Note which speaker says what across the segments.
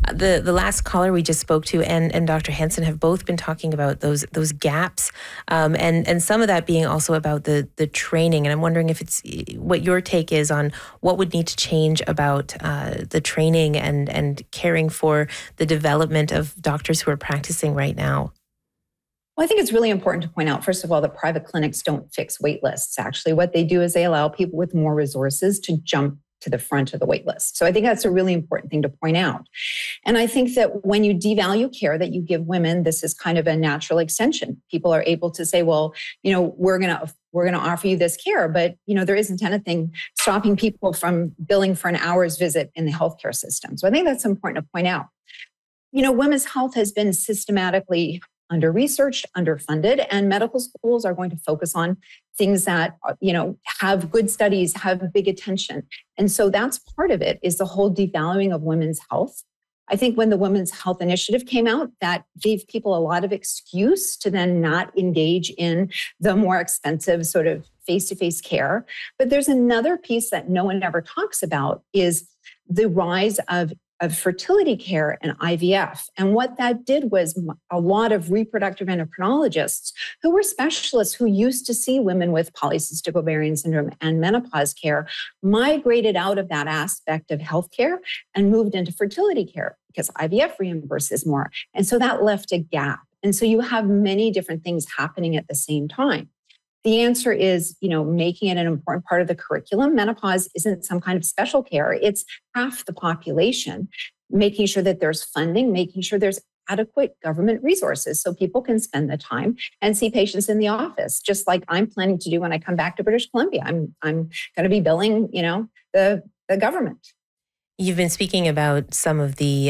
Speaker 1: The last caller we just spoke to and Dr. Hansen have both been talking about those gaps, and some of that being also about the training. And I'm wondering if it's what your take is on what would need to change about the training and caring for the development of doctors who are practicing right now.
Speaker 2: Well, I think it's really important to point out, first of all, that private clinics don't fix wait lists. Actually, what they do is they allow people with more resources to jump to the front of the wait list. So I think that's a really important thing to point out. And I think that when you devalue care that you give women, this is kind of a natural extension. People are able to say, well, we're going to offer you this care, but there isn't anything stopping people from billing for an hour's visit in the healthcare system. So I think that's important to point out. Women's health has been systematically under-researched, underfunded, and medical schools are going to focus on things that, have good studies, have big attention. And so that's part of it, is the whole devaluing of women's health. I think when the Women's Health Initiative came out, that gave people a lot of excuse to then not engage in the more expensive sort of face-to-face care. But there's another piece that no one ever talks about, is the rise of fertility care and IVF. And what that did was a lot of reproductive endocrinologists who were specialists who used to see women with polycystic ovarian syndrome and menopause care migrated out of that aspect of healthcare and moved into fertility care because IVF reimburses more. And so that left a gap. And so you have many different things happening at the same time. The answer is, making it an important part of the curriculum. Menopause isn't some kind of special care. It's half the population, making sure that there's funding, making sure there's adequate government resources so people can spend the time and see patients in the office, just like I'm planning to do when I come back to British Columbia. I'm going to be billing, the government.
Speaker 1: You've been speaking about some of the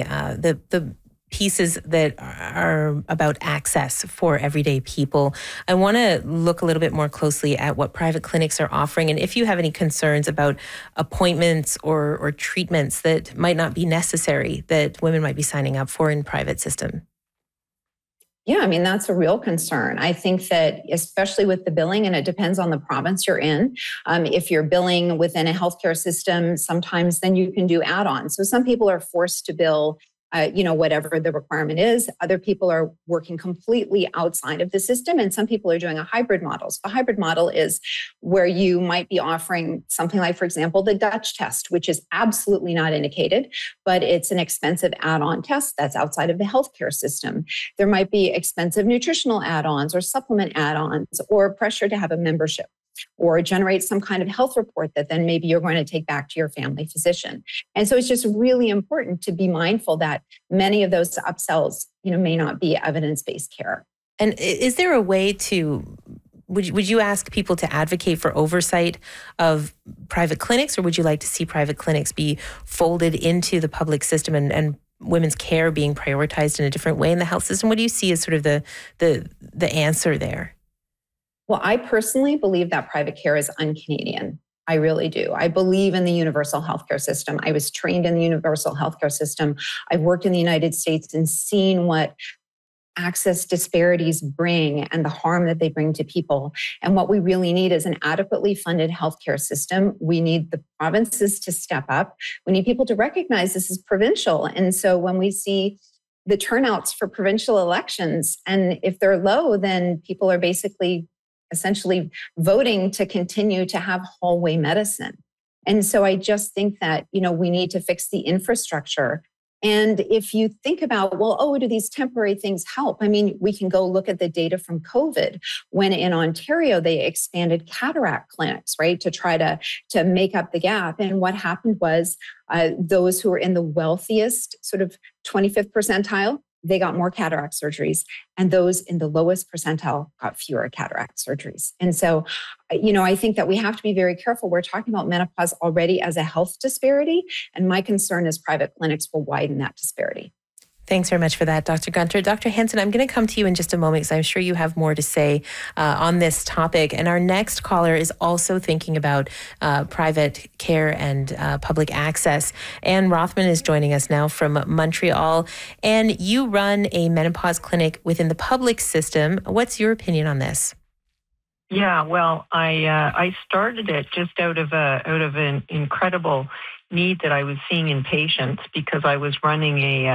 Speaker 1: pieces that are about access for everyday people. I want to look a little bit more closely at what private clinics are offering, and if you have any concerns about appointments or treatments that might not be necessary that women might be signing up for in private system.
Speaker 2: Yeah, that's a real concern. I think that especially with the billing, and it depends on the province you're in, if you're billing within a healthcare system, sometimes then you can do add-ons. So some people are forced to bill whatever the requirement is. Other people are working completely outside of the system, and some people are doing a hybrid model. So the hybrid model is where you might be offering something like, for example, the Dutch test, which is absolutely not indicated, but it's an expensive add-on test that's outside of the healthcare system. There might be expensive nutritional add-ons or supplement add-ons or pressure to have a membership, or generate some kind of health report that then maybe you're going to take back to your family physician. And so it's just really important to be mindful that many of those upsells, may not be evidence-based care.
Speaker 1: And is there a way would you ask people to advocate for oversight of private clinics, or would you like to see private clinics be folded into the public system and women's care being prioritized in a different way in the health system? What do you see as sort of the answer there?
Speaker 2: Well, I personally believe that private care is un-Canadian. I really do. I believe in the universal healthcare system. I was trained in the universal healthcare system. I've worked in the United States and seen what access disparities bring and the harm that they bring to people. And what we really need is an adequately funded healthcare system. We need the provinces to step up. We need people to recognize this is provincial. And so when we see the turnouts for provincial elections, and if they're low, then people are essentially voting to continue to have hallway medicine. And so I just think that, we need to fix the infrastructure. And if you think about, do these temporary things help? We can go look at the data from COVID, when in Ontario, they expanded cataract clinics, right, to try to make up the gap. And what happened was those who were in the wealthiest sort of 25th percentile, they got more cataract surgeries, and those in the lowest percentile got fewer cataract surgeries. And so, I think that we have to be very careful. We're talking about menopause already as a health disparity, and my concern is private clinics will widen that disparity.
Speaker 1: Thanks very much for that, Dr. Gunter. Dr. Hansen, I'm going to come to you in just a moment because I'm sure you have more to say on this topic. And our next caller is also thinking about private care and public access. Anne Rothman is joining us now from Montreal. And you run a menopause clinic within the public system. What's your opinion on this?
Speaker 3: Yeah, well, I started it just out of an incredible need that I was seeing in patients, because I was running a